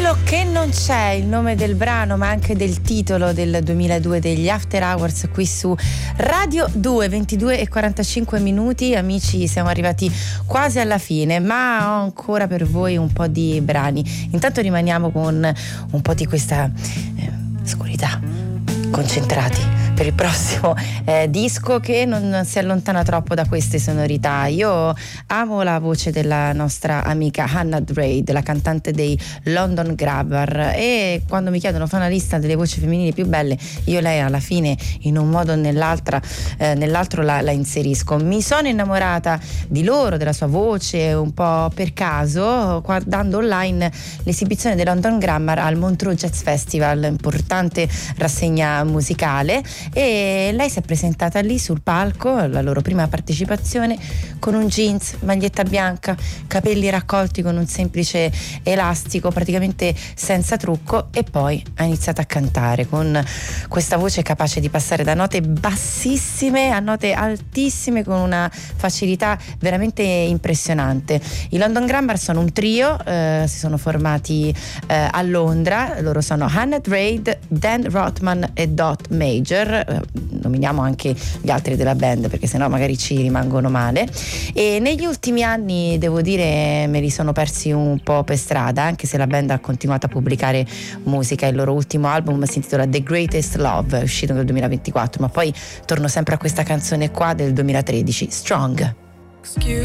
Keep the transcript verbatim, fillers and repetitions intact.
Quello che non c'è, il nome del brano ma anche del titolo del duemiladue degli After Hours qui su Radio due, ventidue e quarantacinque minuti. Amici, siamo arrivati quasi alla fine, ma ho ancora per voi un po' di brani. Intanto rimaniamo con un po' di questa eh, oscurità, concentrati per il prossimo eh, disco che non, non si allontana troppo da queste sonorità. Io amo la voce della nostra amica Hannah Drade, la cantante dei London Grammar, e quando mi chiedono fa una lista delle voci femminili più belle, io lei alla fine in un modo o nell'altra eh, nell'altro la, la inserisco. Mi sono innamorata di loro, della sua voce, un po' per caso, guardando online l'esibizione dei London Grammar al Montreux Jazz Festival, importante rassegna musicale, e lei si è presentata lì sul palco, la loro prima partecipazione, con un jeans, maglietta bianca, capelli raccolti con un semplice elastico, praticamente senza trucco, e poi ha iniziato a cantare con questa voce capace di passare da note bassissime a note altissime con una facilità veramente impressionante. I London Grammar sono un trio, eh, si sono formati eh, a Londra. Loro sono Hannah Drade, Dan Rothman e Dot Major. Eh, nominiamo anche gli altri della band perché sennò magari ci rimangono male, e negli ultimi anni devo dire me li sono persi un po' per strada, anche se la band ha continuato a pubblicare musica. Il loro ultimo album si intitola The Greatest Love, è uscito nel duemilaventiquattro, ma poi torno sempre a questa canzone qua del duemilatredici, Strong. Excuse